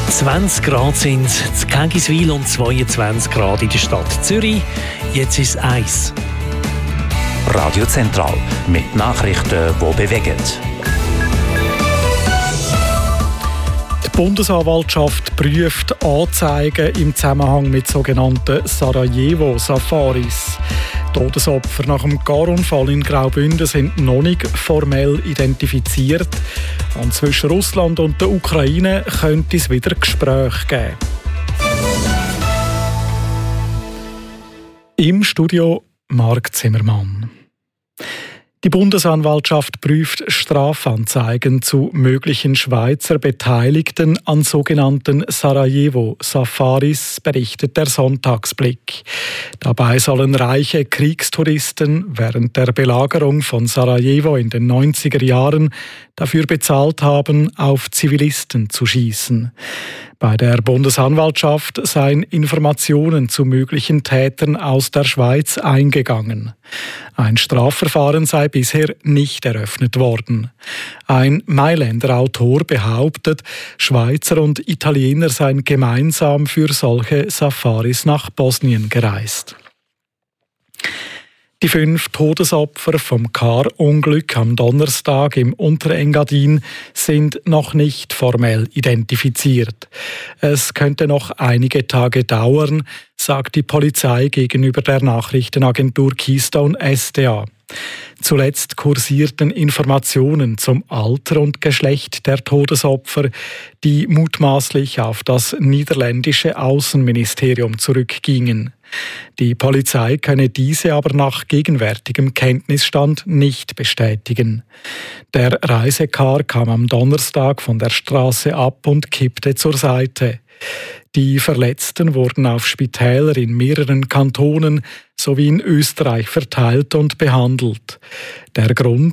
20 Grad sind es in Kägiswil und 22 Grad in der Stadt Zürich. Jetzt ist es 1. Radio Zentral mit Nachrichten, die bewegen. Die Bundesanwaltschaft prüft Anzeigen im Zusammenhang mit sogenannten Sarajevo-Safaris. Todesopfer nach dem Garunfall in Graubünden sind noch nicht formell identifiziert. Und zwischen Russland und der Ukraine könnte es wieder Gespräche geben. Im Studio Marc Zimmermann. Die Bundesanwaltschaft prüft Strafanzeigen zu möglichen Schweizer Beteiligten an sogenannten Sarajevo-Safaris, berichtet der Sonntagsblick. Dabei sollen reiche Kriegstouristen während der Belagerung von Sarajevo in den 90er Jahren dafür bezahlt haben, auf Zivilisten zu schießen. Bei der Bundesanwaltschaft seien Informationen zu möglichen Tätern aus der Schweiz eingegangen. Ein Strafverfahren sei bisher nicht eröffnet worden. Ein Mailänder Autor behauptet, Schweizer und Italiener seien gemeinsam für solche Safaris nach Bosnien gereist. Die 5 Todesopfer vom Car-Unglück am Donnerstag im Unterengadin sind noch nicht formell identifiziert. Es könnte noch einige Tage dauern, sagt die Polizei gegenüber der Nachrichtenagentur Keystone SDA. Zuletzt kursierten Informationen zum Alter und Geschlecht der Todesopfer, die mutmaßlich auf das niederländische Außenministerium zurückgingen. Die Polizei könne diese aber nach gegenwärtigem Kenntnisstand nicht bestätigen. Der Reisecar kam am Donnerstag von der Straße ab und kippte zur Seite. Die Verletzten wurden auf Spitäler in mehreren Kantonen sowie in Österreich verteilt und behandelt. Der Grund